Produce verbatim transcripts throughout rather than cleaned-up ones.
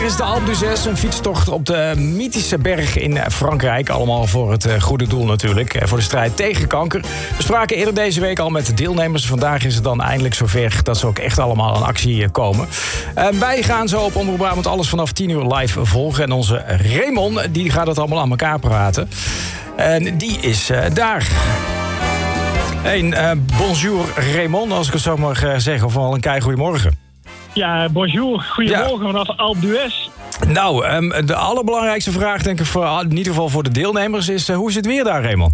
is de Alpe d'Huez, een fietstocht op de mythische berg in Frankrijk. Allemaal voor het goede doel natuurlijk, voor de strijd tegen kanker. We spraken eerder deze week al met de deelnemers. Vandaag is het dan eindelijk zover dat ze ook echt allemaal aan actie komen. Uh, wij gaan zo op Omroep Brabant alles vanaf tien uur live volgen. En onze Raymond, die gaat het allemaal aan elkaar praten. En die is uh, daar. Hey, uh, bonjour Raymond, als ik het zo mag uh, zeggen. Of al een kei goedemorgen. Ja, bonjour. Goedemorgen ja. Vanaf Alpe d'Huez. Nou, um, de allerbelangrijkste vraag, denk ik, voor, in ieder geval voor de deelnemers, is uh, hoe is het weer daar, Raymond?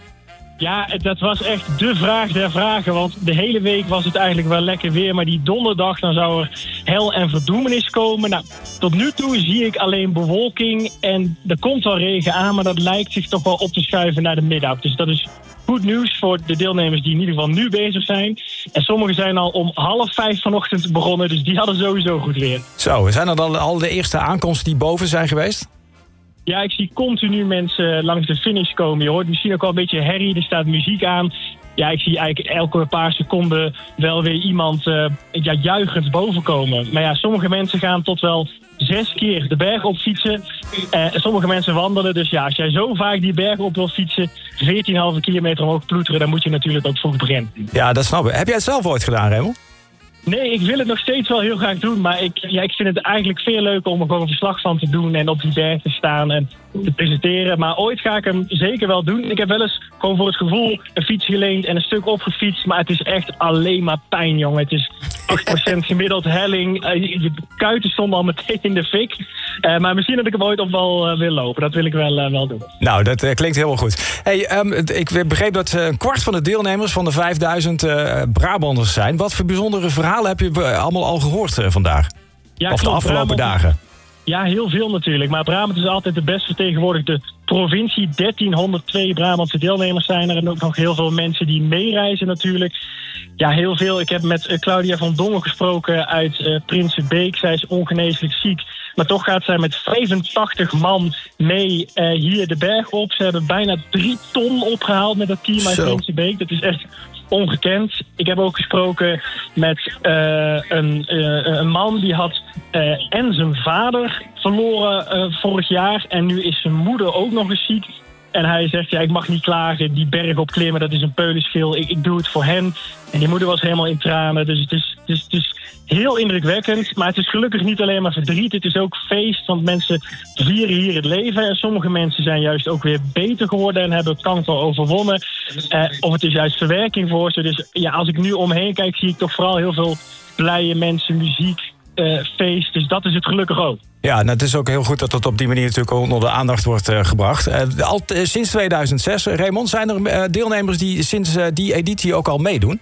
Ja, dat was echt de vraag der vragen. Want de hele week was het eigenlijk wel lekker weer. Maar die donderdag, dan zou er hel en verdoemenis komen. Nou, tot nu toe zie ik alleen bewolking. En er komt wel regen aan, maar dat lijkt zich toch wel op te schuiven naar de middag. Dus dat is goed nieuws voor de deelnemers die in ieder geval nu bezig zijn. En sommigen zijn al om half vijf vanochtend begonnen. Dus die hadden sowieso goed weer. Zo, zijn er dan al de eerste aankomsten die boven zijn geweest? Ja, ik zie continu mensen langs de finish komen. Je hoort misschien ook al een beetje herrie, er staat muziek aan. Ja, ik zie eigenlijk elke paar seconden wel weer iemand uh, ja, juichend boven komen. Maar ja, sommige mensen gaan tot wel zes keer de berg op fietsen. Uh, sommige mensen wandelen. Dus ja, als jij zo vaak die berg op wil fietsen, veertien komma vijf kilometer omhoog ploeteren, dan moet je natuurlijk ook vroeg beginnen. Ja, dat snap ik. Heb jij het zelf ooit gedaan, Raymond? Nee, ik wil het nog steeds wel heel graag doen. Maar ik, ja, ik vind het eigenlijk veel leuker om er gewoon een verslag van te doen en op die berg te staan en te presenteren. Maar ooit ga ik hem zeker wel doen. Ik heb wel eens gewoon voor het gevoel een fiets geleend en een stuk opgefietst. Maar het is echt alleen maar pijn, jongen. Het is acht procent gemiddeld helling. Je kuiten stonden al meteen in de fik. Uh, maar misschien dat ik hem ooit op wel uh, wil lopen. Dat wil ik wel, uh, wel doen. Nou, dat uh, klinkt helemaal goed. Hey, um, ik begreep dat uh, een kwart van de deelnemers van de vijfduizend uh, Brabanders zijn. Wat voor bijzondere verhalen heb je allemaal al gehoord uh, vandaag? Ja, of klopt, de afgelopen Brabant, dagen? Ja, heel veel natuurlijk. Maar Brabant is altijd de best vertegenwoordigde provincie. dertienhonderdtwee Brabantse deelnemers zijn er. En ook nog heel veel mensen die meereizen natuurlijk. Ja, heel veel. Ik heb met uh, Claudia van Dongen gesproken uit uh, Prinsenbeek. Zij is ongeneeslijk ziek. Maar toch gaat zij met vijfentachtig man mee uh, hier de berg op. Ze hebben bijna drie ton opgehaald met dat team uit Prinsenbeek. Dat is echt ongekend. Ik heb ook gesproken met uh, een, uh, een man die had uh, en zijn vader verloren uh, vorig jaar. En nu is zijn moeder ook nog eens ziek. En hij zegt, ja, ik mag niet klagen. Die berg opklimmen, dat is een peulenschil. Ik, ik doe het voor hen. En die moeder was helemaal in tranen. Dus het is, het is, het is heel indrukwekkend. Maar het is gelukkig niet alleen maar verdriet. Het is ook feest, want mensen vieren hier het leven. En sommige mensen zijn juist ook weer beter geworden en hebben kanker overwonnen. Uh, of het is juist verwerking voor ze. Dus ja, als ik nu omheen kijk, zie ik toch vooral heel veel blije mensen, muziek, uh, feest. Dus dat is het gelukkig ook. Ja, nou, het is ook heel goed dat het op die manier natuurlijk onder de aandacht wordt uh, gebracht. Uh, al, uh, sinds tweeduizend zes, Raymond, zijn er uh, deelnemers die sinds uh, die editie ook al meedoen?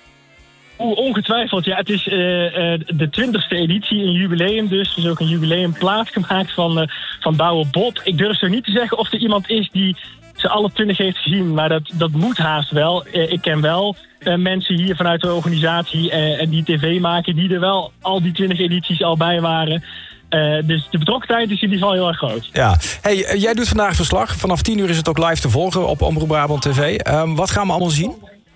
Oeh, ongetwijfeld. Ja, het is uh, uh, de twintigste editie, een jubileum dus. Er is ook een jubileumplaat gemaakt van, uh, van Douwe Bob. Ik durf zo niet te zeggen of er iemand is die ze alle twintig heeft gezien, maar dat, dat moet haast wel. Uh, ik ken wel uh, mensen hier vanuit de organisatie uh, en die tv maken die er wel al die twintig edities al bij waren. Uh, dus de betrokkenheid is in ieder geval heel erg groot. Ja. Hey, uh, jij doet vandaag verslag. Vanaf tien uur is het ook live te volgen op Omroep Brabant T V. Um, wat gaan we allemaal zien?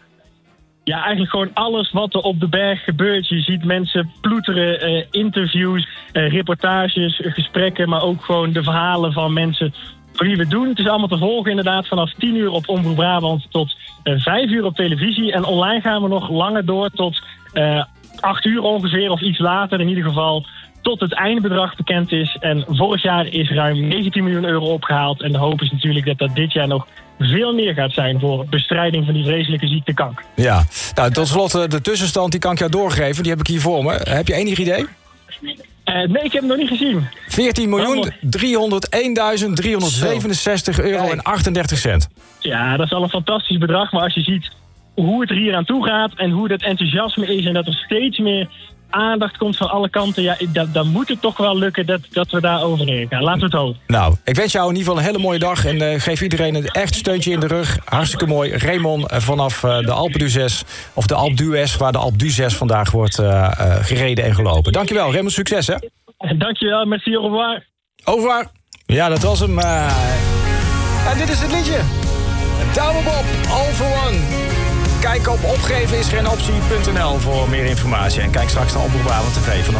Ja, eigenlijk gewoon alles wat er op de berg gebeurt. Je ziet mensen ploeteren, uh, interviews, uh, reportages, uh, gesprekken, maar ook gewoon de verhalen van mensen voor wie we doen. Het is allemaal te volgen inderdaad vanaf tien uur op Omroep Brabant tot uh, vijf uur op televisie. En online gaan we nog langer door tot uh, acht uur ongeveer of iets later in ieder geval, tot het eindbedrag bekend is. En vorig jaar is ruim negentien miljoen euro opgehaald. En de hoop is natuurlijk dat dat dit jaar nog veel meer gaat zijn voor bestrijding van die vreselijke ziekte kanker. Ja, nou, tot slot de tussenstand, die kan ik jou doorgeven. Die heb ik hier voor me. Heb je enig idee? Uh, nee, ik heb hem nog niet gezien. veertien miljoen driehonderdeenduizend driehonderdzevenenzestig euro en achtendertig cent. Ja, dat is al een fantastisch bedrag. Maar als je ziet hoe het er hier aan toe gaat en hoe dat enthousiasme is en dat er steeds meer aandacht komt van alle kanten, ja, dat, dan moet het toch wel lukken dat, dat we daar overheen gaan. Laten we het hopen. Nou, ik wens jou in ieder geval een hele mooie dag en uh, geef iedereen een echt steuntje in de rug. Hartstikke mooi. Raymond uh, vanaf uh, de Alpe d'Huez, of de Alpe d'Huez, waar de Alpe d'Huez vandaag wordt uh, uh, gereden en gelopen. Dankjewel, Raymond, succes hè. Dankjewel, merci, au revoir. Au revoir. Ja, dat was hem. Uh... En dit is het liedje. Douwe Bob, All for One. Kijk op opgeven is geen optie punt n l voor meer informatie. En kijk straks naar Omroep Brabant T V.